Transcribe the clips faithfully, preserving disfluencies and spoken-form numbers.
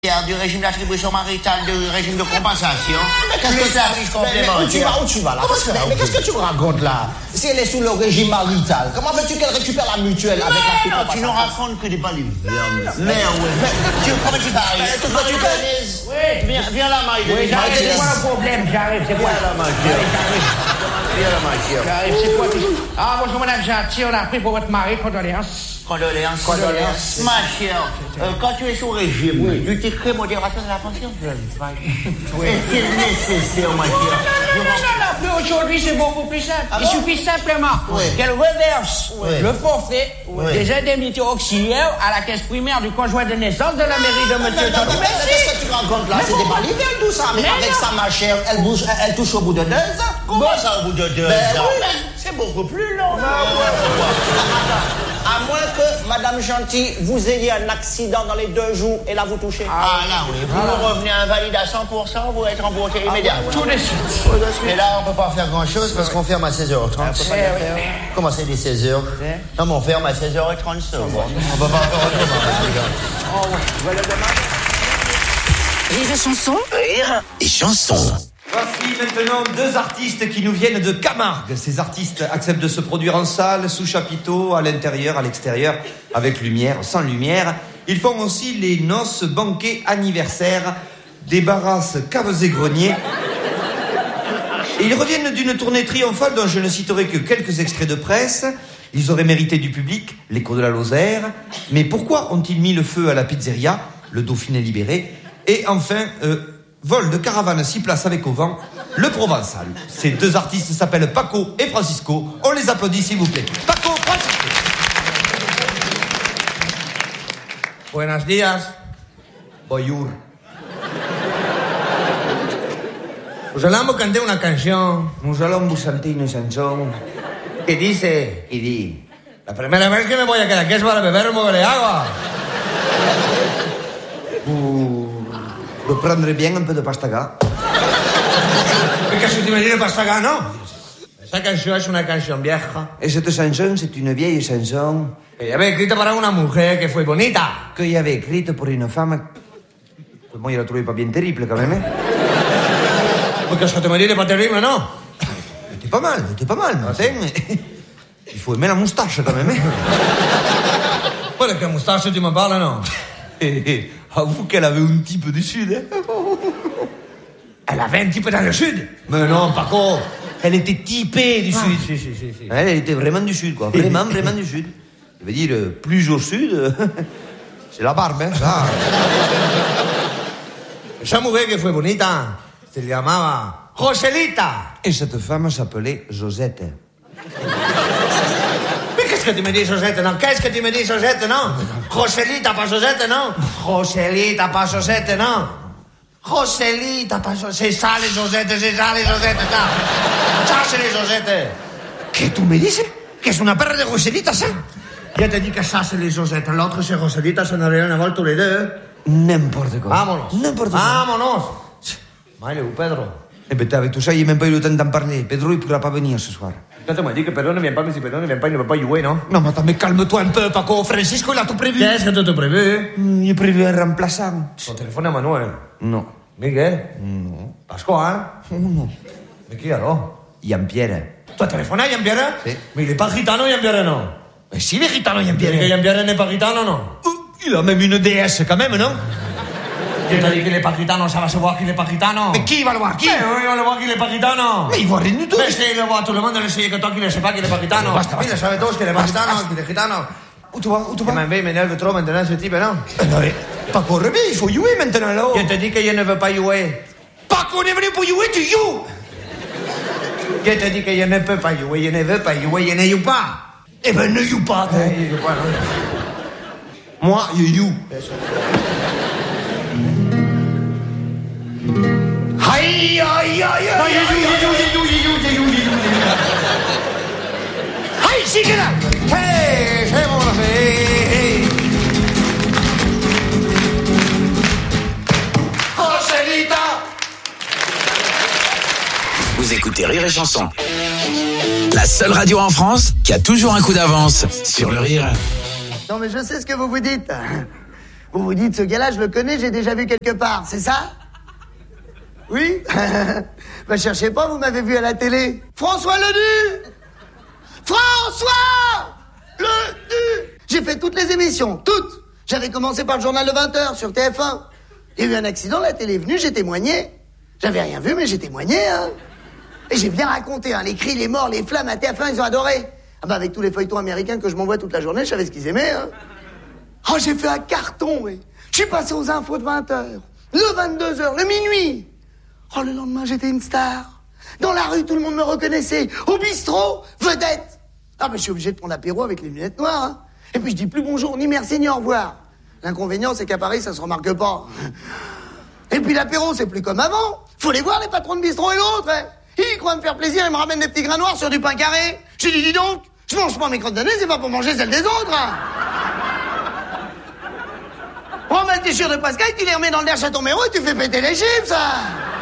Du régime d'attribution maritale, du régime de compensation. Mais qu'est-ce que ça affiche complémentaire? Où tu vas, où tu vas là? Mais, mais qu'est-ce que tu racontes là? Si elle est sous le régime marital, comment veux-tu qu'elle récupère la mutuelle avec la non, tu nous racontes que des balivernes. Mais ouais. Tu comment tu parles? Toi tu connais? Oui. Viens, viens là, Maïdé. Oui, j'arrive, c'est quoi le problème? J'arrive, c'est quoi? Viens là, ma chère. Viens là, ma chère. J'arrive, c'est quoi? Ah, bonjour madame Gentil, on a pris pour votre mari, condoléances. Condoléances. Condoléances. Ma chère, euh, quand tu es sous régime, oui. tu t'écris modération de la pension, je le fais. Oui. Est-il nécessaire, ma chère? Non, non, non, non, aujourd'hui c'est beaucoup plus simple. Ah, il bon? suffit simplement oui. qu'elle reverse oui. le forfait oui. des indemnités auxiliaires à la caisse primaire du conjoint de naissance de la mairie de monsieur Gentil. Qu'est-ce que tu racontes là? C'est des balivernes tout ça. Mais, mais avec ça, ma chère, elle, bouge, elle, elle touche au bout de deux ans. Comment bon, ça au bout de deux ben, ans? Oui, c'est beaucoup plus long. À moins que, Madame Gentil, vous ayez un accident dans les deux jours et là vous touchez. Ah là oui, vous ah, revenez invalide à cent pour cent, vous êtes remboursé ah, immédiatement. Tout de suite. Mais là, on peut pas faire grand chose parce qu'on ferme à seize heures trente. Ah, ouais, comment c'est des seize heures? Non, mais on ferme à seize heures trente secondes. On peut pas faire autrement, les gars. Oh ouais, voilà demain. Rire et chanson. Rire et chanson. Voici maintenant deux artistes qui nous viennent de Camargue. Ces artistes acceptent de se produire en salle, sous chapiteau, à l'intérieur, à l'extérieur, avec lumière, sans lumière. Ils font aussi les noces, banquets, anniversaires, débarrassent caves et greniers. Et ils reviennent d'une tournée triomphale dont je ne citerai que quelques extraits de presse. Ils auraient mérité du public, l'écho de la Lozère. Mais pourquoi ont-ils mis le feu à la pizzeria, le Dauphiné libéré? Et enfin... Euh, vol de caravane six places avec au vent, le Provençal. Ces deux artistes s'appellent Paco et Francisco. On les applaudit s'il vous plaît. Paco, Francisco. Buenos días. Bonjour. Nous allons vous canter una canción. Nous allons vous chanter une chanson. ¿Qué dice? Y di. La primera vez que me voy a quedar aquí es para beber un poco de agua. Vous prendrez bien un peu de pastaga. Qu'est-ce que tu me dis de pastaga, non? Esa canción es una canción vieja. Et cette chanson, c'est une vieille chanson. Que ya había escrito para una mujer que fue bonita. Que j'avais écrite pour une femme. Moi, je la trouvais pas bien terrible, quand même. Qu'est-ce que tu me dis de pas terrible, non? C'était pas mal, c'était pas mal, ah, mais il faut aimer la moustache, quand même. Pas de quelle moustache tu me parles, non? Avoue qu'elle avait un type du sud, hein. Elle avait un type dans le sud? Mais non, Paco. Elle était typée du ah, sud. Si, si, si, si. Elle était vraiment du sud, quoi. Vraiment, vraiment du sud. Ça veut dire, plus au sud, c'est la barbe, hein, ça. Esa mujer que fue bonita se llamaba Joselita. Et cette femme s'appelait Josette. Qu'est-ce que tu me dis, Josette, non? Qu'est-ce que tu me dis, Josette, non? Joselita, pas Josette, non? Joselita, pas Josette, non? Joselita, pas Josette. C'est ça, les Josettes, c'est ça, les Josettes, ça. Ça, c'est les Josettes. ¿Qué tú me dices? ¿Que es una perra de Joselita, ça? Je te dis que ça, c'est les Josettes. L'autre, c'est Joselita, ça n'a rien à voir tous les deux. N'importe quoi. Vámonos. N'importe quoi. Vámonos. Maïle ou Pedro? Eh ben, avec tout ça, il n'a même pas eu le temps d'en parler. Pedro, il ne pourra pas venir ce soir. Quand tu m'as dit que Pedro ne vient pas, mais si Pedro ne vient pas, il ne va pas jouer, non? Non, mais attends, mais calme-toi un peu, Paco. Francisco, il a tout prévu. Qu'est-ce que tu as prévu? Il a prévu un remplaçant. Ton téléphone à Manuel? Non. Miguel? Non. Pascual? Non. Mais qui alors? Jean-Pierre. Tu as téléphoné à Jean-Pierre? Si. Mais il n'est pas gitano, Jean-Pierre, non? Mais si, il est gitano, Jean-Pierre. Que Jean-Pierre n'est pas gitano, non? Il a même une déesse, quand même, non? Qui t'a dit qu'il n'est pas gitano? Ça va se voir qu'il n'est pas gitano. Mais qui va le voir? Qui? Mais oui, on le voit qu'il n'est pas gitano. Mais il voit rien du tout. Mais si, il le voit, tout le monde le sait que toi qui ne sais pas qu'il n'est pas gitano. Basta, basta. Il le savait tous qu'il n'est pas gitano, qu'il est gitano. Où tu vas? Où tu vas? Mais il m'énerve trop maintenant, ce type, non? Non, Paco, reviens, il faut jouer maintenant, là. Je te dis que je ne veux pas jouer. Paco, on est venu pour jouer, tu joues. Je te dis que je ne peux pas jouer, je ne veux pas jouer, je ne joue pas. Eh ben, ne joue pas, toi. Je joue pas, non? Moi, je joue. Aïe, aïe, aïe, aïe. Non, je joue, je joue, je joue, je joue, je joue, je joue. Aïe, sigue là. Hey, c'est bon, là, hey. Joselita. Vous écoutez Rire et Chanson. La seule radio en France qui a toujours un coup d'avance sur le rire. Non mais je sais ce que vous vous dites. Vous vous dites, ce gars-là, je le connais, j'ai déjà vu quelque part, c'est ça? Oui? Bah, cherchez pas, vous m'avez vu à la télé. François Ledu! François Ledu! J'ai fait toutes les émissions, toutes. J'avais commencé par le journal de vingt heures sur T F un. Il y a eu un accident, la télé est venue, j'ai témoigné. J'avais rien vu, mais j'ai témoigné, hein. Et j'ai bien raconté, hein, les cris, les morts, les flammes à T F un, ils ont adoré. Ah bah avec tous les feuilletons américains que je m'envoie toute la journée, je savais ce qu'ils aimaient, hein. Oh, j'ai fait un carton, oui. Je suis passé aux infos de vingt heures, le vingt-deux heures, le minuit. Oh, le lendemain, j'étais une star. Dans la rue, tout le monde me reconnaissait. Au bistrot, vedette. Ah bah je suis obligé de prendre l'apéro avec les lunettes noires, hein. Et puis je dis plus bonjour, ni merci, ni au revoir. L'inconvénient, c'est qu'à Paris, ça se remarque pas. Et puis l'apéro, c'est plus comme avant. Faut les voir, les patrons de bistrot et l'autre, hein. Ils croient me faire plaisir, ils me ramènent des petits grains noirs sur du pain carré. J'ai dit, dis donc, je mange pas mes crottes de nez, c'est pas pour manger celles des autres, hein. Prends ma t-shirt de Pascal, tu les remets dans le derche à ton méro et tu fais péter les chips, hein.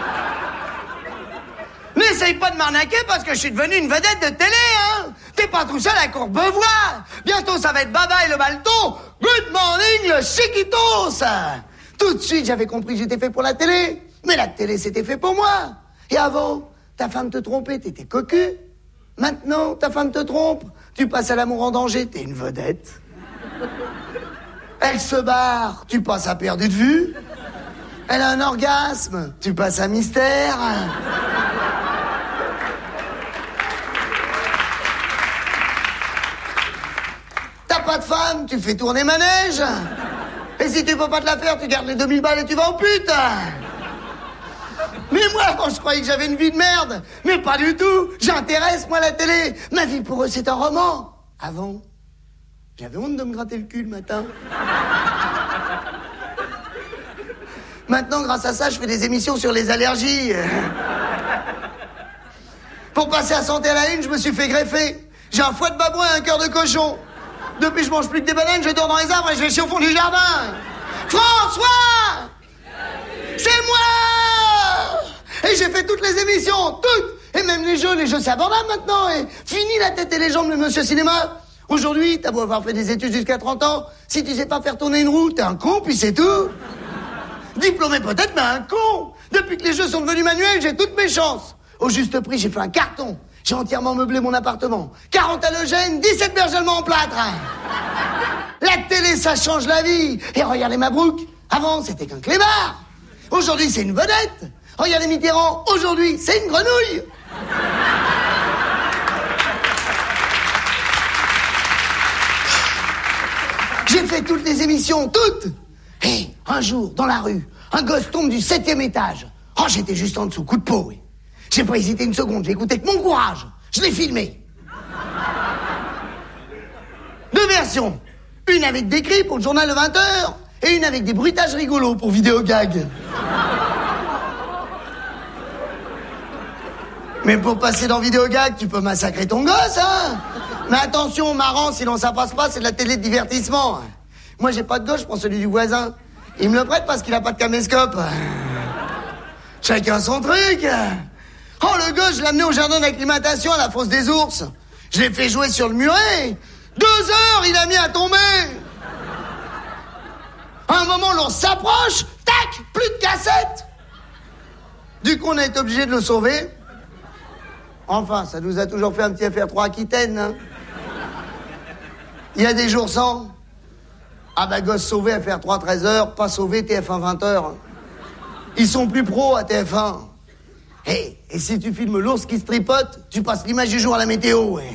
N'essaye pas de m'arnaquer parce que je suis devenu une vedette de télé, hein. T'es pas tout seul à Courbevoie. Bientôt, ça va être Baba et le Balto. Good morning, le Chiquitos. Tout de suite, j'avais compris que j'étais fait pour la télé. Mais la télé, c'était fait pour moi. Et avant, ta femme te trompait, t'étais cocu. Maintenant, ta femme te trompe. Tu passes à l'amour en danger, t'es une vedette. Elle se barre, tu passes à perdu de vue. Elle a un orgasme, tu passes à mystère. T'as pas de femme, tu fais tourner manège. Et si tu peux pas te la faire, tu gardes les deux mille balles et tu vas au pute. Mais moi, quand je croyais que j'avais une vie de merde, mais pas du tout. J'intéresse, moi, la télé. Ma vie, pour eux, c'est un roman. Avant, j'avais honte de me gratter le cul le matin. Maintenant, grâce à ça, je fais des émissions sur les allergies. Pour passer à Santé à la une, je me suis fait greffer. J'ai un foie de babouin et un cœur de cochon. Depuis, je mange plus que des bananes, je dors dans les arbres et je vais chier au fond du jardin. François! C'est moi! Et j'ai fait toutes les émissions, toutes! Et même les jeux, les jeux, c'est abordable maintenant. Et fini la tête et les jambes, le monsieur cinéma. Aujourd'hui, t'as beau avoir fait des études jusqu'à trente ans, si tu sais pas faire tourner une roue, t'es un con, puis c'est tout. Diplômé peut-être, mais un con. Depuis que les jeux sont devenus manuels, j'ai toutes mes chances. Au juste prix, j'ai fait un carton. J'ai entièrement meublé mon appartement. quarante halogènes, dix-sept berges allemands en plâtre. La télé, ça change la vie. Et regardez Mabrouk. Avant, c'était qu'un clébard. Aujourd'hui, c'est une vedette. Regardez Mitterrand. Aujourd'hui, c'est une grenouille. J'ai fait toutes les émissions, toutes. Et un jour, dans la rue, un gosse tombe du septième étage. Oh, j'étais juste en dessous, coup de peau, oui. J'ai pas hésité une seconde, j'ai écouté que mon courage. Je l'ai filmé. Deux versions. Une avec des cris pour le journal de vingt heures et une avec des bruitages rigolos pour vidéo gag. Mais pour passer dans vidéo gag, tu peux massacrer ton gosse, hein. Mais attention, marrant, sinon ça passe pas, c'est de la télé de divertissement. Moi, j'ai pas de gosse, je prends celui du voisin. Il me le prête parce qu'il a pas de caméscope. Chacun son truc. Oh, le gosse, je l'ai amené au jardin d'acclimatation à la fosse des ours. Je l'ai fait jouer sur le muret. Deux heures, il a mis à tomber. À un moment, l'ours s'approche. Tac, plus de cassette. Du coup, on a été obligé de le sauver. Enfin, ça nous a toujours fait un petit F R trois Aquitaine, hein. Il y a des jours sans. Ah bah, gosse sauvé F R trois treize heures, pas sauvé T F un vingt heures. Ils sont plus pros à T F un. Hey, et si tu filmes l'ours qui se tripote, tu passes l'image du jour à la météo, ouais.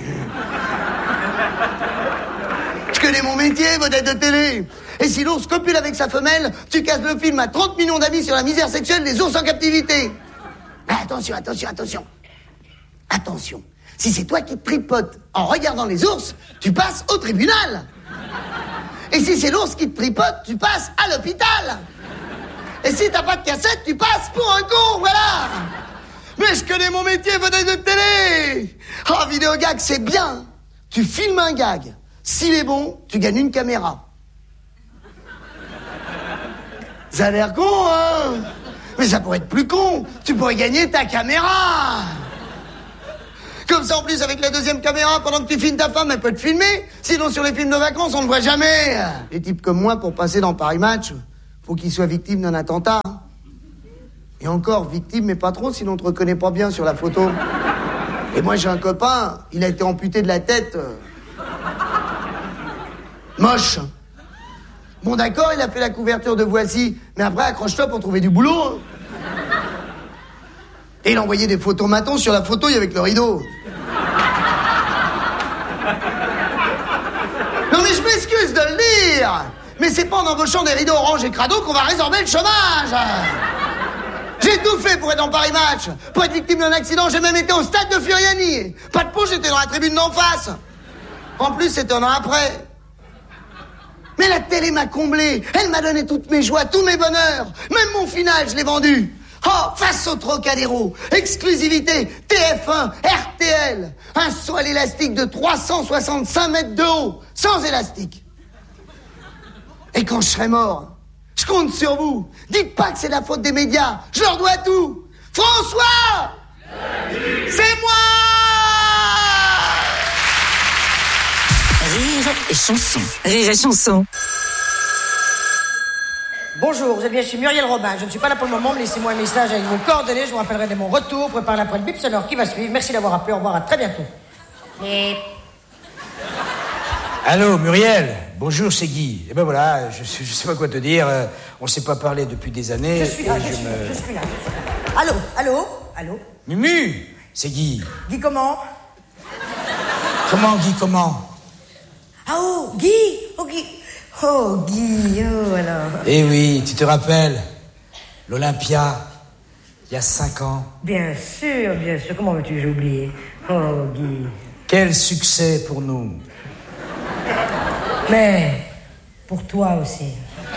Je connais mon métier, vedette de télé. Et si l'ours copule avec sa femelle, tu casses le film à trente millions d'avis sur la misère sexuelle des ours en captivité. Mais attention, attention, attention. Attention. Si c'est toi qui te tripotes en regardant les ours, tu passes au tribunal. Et si c'est l'ours qui te tripote, tu passes à l'hôpital. Et si t'as pas de cassette, tu passes pour un con, voilà. Mais je connais mon métier, vedette de télé. Oh, vidéo gag, c'est bien. Tu filmes un gag. S'il est bon, tu gagnes une caméra. Ça a l'air con, hein. Mais ça pourrait être plus con. Tu pourrais gagner ta caméra. Comme ça, en plus, avec la deuxième caméra, pendant que tu filmes ta femme, elle peut te filmer. Sinon, sur les films de vacances, on ne voit jamais. Les types comme moi, pour passer dans Paris Match, faut qu'ils soient victimes d'un attentat. Et encore, victime, mais pas trop, sinon on te reconnaît pas bien sur la photo. Et moi, j'ai un copain, il a été amputé de la tête. Moche. Bon, d'accord, il a fait la couverture de Voici, mais après, accroche-toi pour trouver du boulot. Et il envoyait des photos matons sur la fauteuil avec le rideau. Non mais je m'excuse de le dire, mais c'est pas en embauchant des rideaux orange et crado qu'on va résorber le chômage. J'ai tout fait pour être dans Paris Match, pour être victime d'un accident, j'ai même été au stade de Furiani. Pas de peau, j'étais dans la tribune d'en face. En plus, c'était un an après. Mais la télé m'a comblé, elle m'a donné toutes mes joies, tous mes bonheurs. Même mon final, je l'ai vendu. Oh, face au Trocadéro, exclusivité, T F un, R T L, un saut à l'élastique de trois cent soixante-cinq mètres de haut, sans élastique. Et quand je serai mort, je compte sur vous. Dites pas que c'est la faute des médias, je leur dois tout. François, c'est moi. Rire et chanson. Rire et chanson. Bonjour, vous êtes bien chez Muriel Robin. Je ne suis pas là pour le moment, mais laissez-moi un message avec vos coordonnées. Je vous rappellerai de mon retour. Préparez après le bip sonore qui va suivre. Merci d'avoir appelé. Au revoir, à très bientôt. Et... Allô, Muriel. Bonjour, c'est Guy. Et ben voilà, je, je sais pas quoi te dire. Euh, on s'est pas parlé depuis des années. Je suis là, je, je, suis, me... je suis là. Allô, allô, allô. Mumu, c'est Guy. Guy comment? Comment, Guy, comment? Ah oh, Guy, oh Guy. Oh, Guy, oh, alors... Eh oui, tu te rappelles l'Olympia, il y a cinq ans. Bien sûr, bien sûr. Comment veux-tu que j'ai oublié? Oh, Guy. Quel succès pour nous. Mais pour toi aussi.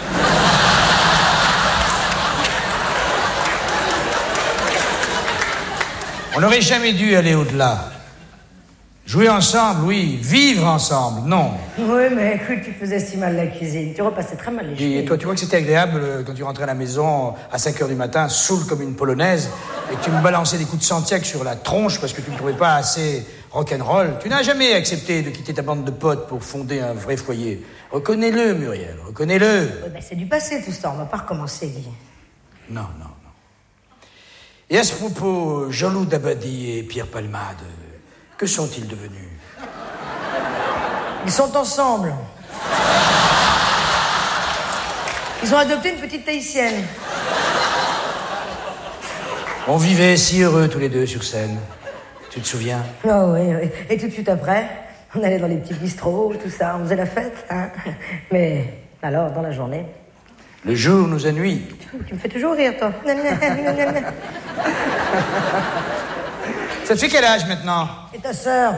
On n'aurait jamais dû aller au-delà. Jouer ensemble, oui. Vivre ensemble, non. Oui, mais écoute, tu faisais si mal la cuisine. Tu repassais très mal les choses. Et toi, tu vois que c'était agréable euh, quand tu rentrais à la maison à cinq heures du matin, saoul comme une polonaise, et que tu me balançais des coups de Santiago sur la tronche parce que tu ne trouvais pas assez rock'n'roll. Tu n'as jamais accepté de quitter ta bande de potes pour fonder un vrai foyer. Reconnais-le, Muriel, reconnais-le. Oui, ben, c'est du passé tout ça, on va pas recommencer, Guy. Non, non, non. Et à ce propos, Jean-Loup Dabadi et Pierre Palmade, que sont-ils devenus? Ils sont ensemble. Ils ont adopté une petite Tahitienne. On vivait si heureux tous les deux sur scène. Tu te souviens? Oh oui, oui. Et tout de suite après, on allait dans les petits bistrots, tout ça, on faisait la fête, hein. Mais alors, dans la journée... Le jour nous ennuie. Tu me fais toujours rire, toi. Ça te fait quel âge maintenant? Et ta sœur?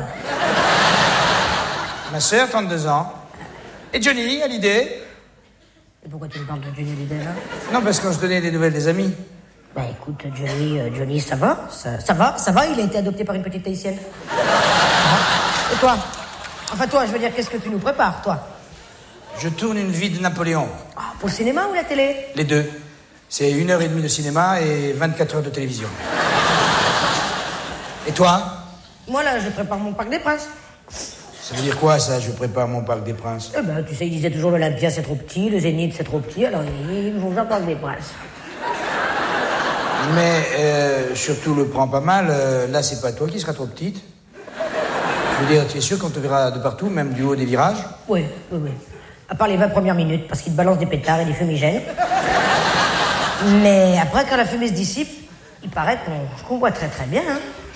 Ma sœur, trente-deux ans. Et Johnny, Hallyday? Et pourquoi tu me parles de Johnny Hallyday, là? Non, parce qu'on se donnait des nouvelles des amis. Bah écoute, Johnny, euh, Johnny, ça va, ça, ça va, ça va, il a été adopté par une petite Tahitienne. Et toi? Enfin toi, je veux dire, qu'est-ce que tu nous prépares, toi? Je tourne une vie de Napoléon. Ah, pour le cinéma ou la télé? Les deux. C'est une heure et demie de cinéma et vingt-quatre heures de télévision. Et toi? Moi, là, je prépare mon Parc des Princes. Ça veut dire quoi, ça, je prépare mon Parc des Princes? Eh ben, tu sais, ils disaient toujours l'Olympia, c'est trop petit, le Zénith, c'est trop petit, alors ils vont faire Parc des Princes. Mais euh, surtout, le prends pas mal, euh, là, c'est pas toi qui seras trop petite. Je veux dire, tu es sûr qu'on te verra de partout, même du haut des virages? Oui, oui, oui. À part les vingt premières minutes, parce qu'ils te balancent des pétards et des fumigènes. Mais après, quand la fumée se dissipe, il paraît qu'on qu'on voit très très bien, hein.